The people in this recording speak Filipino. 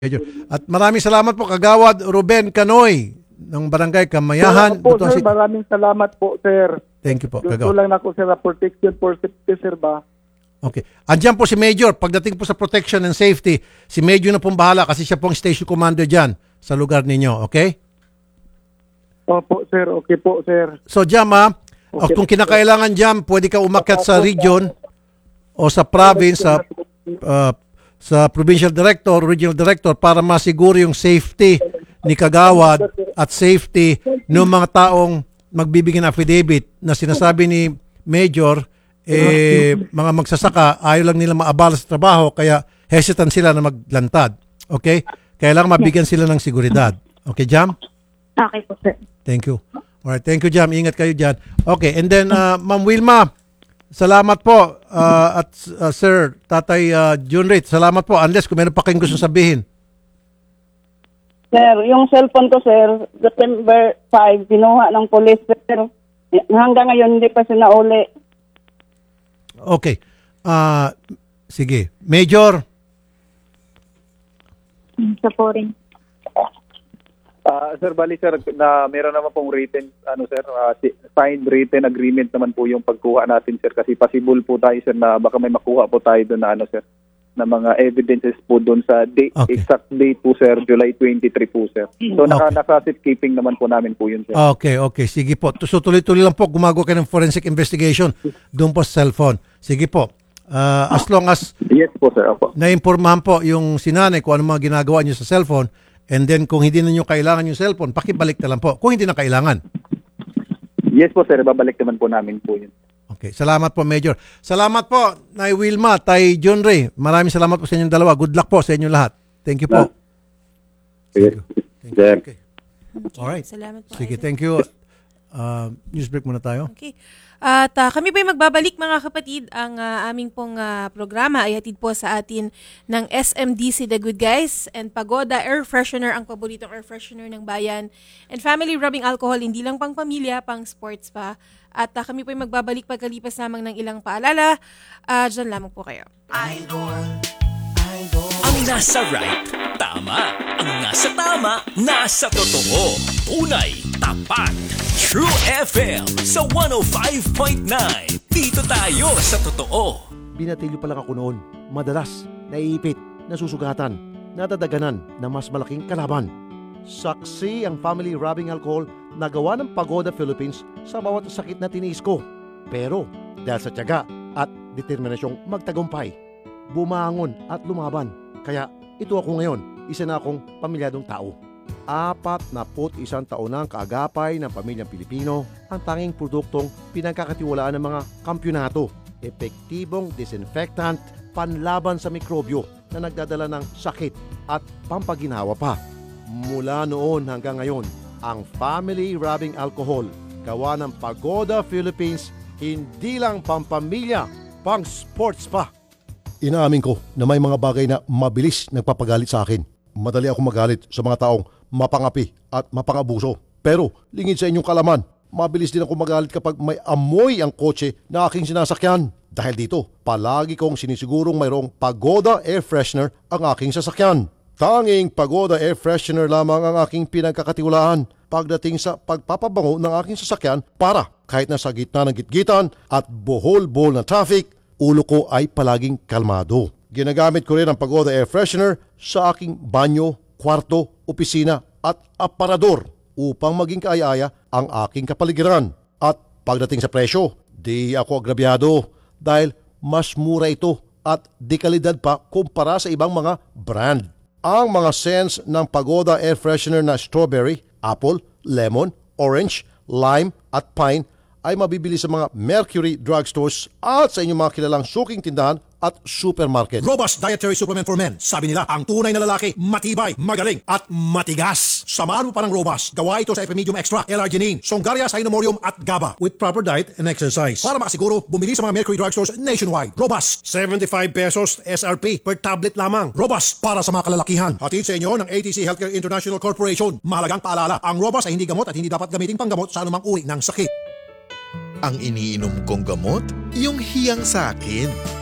At maraming salamat po, Kagawad Ruben Canoy ng Barangay Kamayahan. Po, sir, maraming salamat po, sir. Thank you po, Gusto Kagawad. lang ako, sir, protection for safety, sir, ba? Okay. Andiyan po si Major. Pagdating po sa protection and safety, si Major na pong bahala kasi siya pong station commander dyan sa lugar ninyo. Okay? Opo, sir. Okay po, sir. So, Jam, Okay. kung kinakailangan dyan, pwede ka umakyat sa region o sa province, sa provincial director, regional director para masiguro yung safety ni Kagawad at safety ng mga taong magbibigay ng affidavit na sinasabi ni Major, mga magsasaka, ayaw lang nila maabala sa trabaho kaya hesitant sila na maglantad. Okay? Kailangan mabigyan sila ng seguridad. Okay, Jam? Okay po, sir. Thank you. Alright, thank you, Jam. Ingat kayo dyan. Okay, and then, Ma'am Wilma, salamat po. At Sir, Tatay Junrit, salamat po. Unless kung meron pa kayong gusto sabihin. Sir, yung cellphone ko, sir, September 5, kinuha ng police, sir. Hanggang ngayon, hindi pa sinauli. Okay. Sige. Major. Sa foreign. Sir, bali sir, na meron naman pong written, signed written agreement naman po yung pagkuha natin, sir, kasi possible po tayo, sir, na baka may makuha po tayo doon na sir, na mga evidences po doon sa date, exact date po, sir, July 23 po, sir. So naka-safekeeping naman po namin po yun, sir. Okay. Sige po. So tuloy-tuloy lang po gumagawa kayo ng forensic investigation doon po sa cellphone. Sige po. As long as yes po, sir. Opo. Naimpormahan po yung sinanay kung ano mga ginagawa niyo sa cellphone. And then kung hindi na nyo kailangan yung cellphone, pakibalik na lang po. Kung hindi na kailangan. Yes po, sir. Babalik naman po namin po yun. Okay. Salamat po, Major. Salamat po, Nay Wilma, Tay John Ray. Maraming salamat po sa inyong dalawa. Good luck po sa inyong lahat. Thank you po. Yes. Thank you. Okay. Alright. Salamat po. Sige, thank you. News break muna tayo. Okay. At kami po'y magbabalik, mga kapatid. Ang aming pong programa ay hatid po sa atin ng SMDC The Good Guys and Pagoda Air Freshener, ang paboritong air freshener ng bayan. And family rubbing alcohol, hindi lang pang pamilya, pang sports pa. At kami po'y magbabalik pagkalipas lamang ng ilang paalala. Diyan lamang po kayo. Ang nasa right, tama. Ang nasa tama, nasa totoo. Tunay, tapat. True FM sa 105.9. Dito tayo sa totoo. Binatilyo pa lang ako noon. Madalas, naiipit, nasusugatan, nadadaganan na mas malaking kalaban. Saksi ang family rubbing alcohol na gawa ng Pagoda Philippines sa bawat sakit na tiniis ko. Pero dahil sa tiyaga at determinasyong magtagumpay, bumangon at lumaban. Kaya ito ako ngayon, isa na akong pamilyadong tao. 41 taon na ang kaagapay ng pamilyang Pilipino, ang tanging produktong pinagkakatiwalaan ng mga kampyonato. Epektibong disinfectant, panlaban sa mikrobyo na nagdadala ng sakit at pampaginhawa pa. Mula noon hanggang ngayon, ang family rubbing alcohol, gawa ng Pagoda Philippines, hindi lang pampamilya, pang sports pa. Inaamin ko na may mga bagay na mabilis nagpapagalit sa akin. Madali ako magalit sa mga taong mapangapi at mapangabuso. Pero lingid sa inyong kalaman, mabilis din ako magalit kapag may amoy ang kotse na aking sinasakyan. Dahil dito, palagi kong sinisigurong mayroong Pagoda Air Freshener ang aking sasakyan. Tanging Pagoda Air Freshener lamang ang aking pinagkakatiwalaan pagdating sa pagpapabango ng aking sasakyan para kahit nasa gitna ng gitgitan at bohol-bohol na traffic, ulo ko ay palaging kalmado. Ginagamit ko rin ang Pagoda Air Freshener sa aking banyo, kwarto, opisina at aparador upang maging kaaya-aya ang aking kapaligiran. At pagdating sa presyo, di ako agrabyado dahil mas mura ito at di kalidad pa kumpara sa ibang mga brand. Ang mga scents ng Pagoda Air Freshener na strawberry, apple, lemon, orange, lime at pine ay mabibili sa mga Mercury drugstores at sa inyong mga kilalang suking tindahan at supermarket. Robust Dietary Supplement for Men. Sabi nila, ang tunay na lalaki, matibay, magaling, at matigas. Samahan mo pa ng Robust. Gawa ito sa Epimedium Extra, L-arginine, Songaria Cynomorium at GABA. With proper diet and exercise. Para makasiguro, bumili sa mga Mercury drugstores nationwide. Robust. 75 pesos SRP per tablet lamang. Robust para sa mga kalalakihan. Hatid sa inyo ng ATC Healthcare International Corporation. Mahalagang paalala, ang Robust ay hindi gamot at hindi dapat gamiting panggamot sa anumang uri ng sakit. Ang iniinom kong gamot, yung hiyang sa akin.